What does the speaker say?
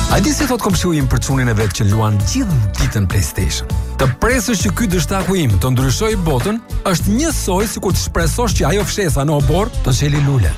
A di si thot komshiu im për çunin e vet që luan gjithë ditën PlayStation. Të presësh që ky dështaku im të ndryshoj botën është njësoj sikur të shpresosh që ajo fshesa në obor të çeli lule.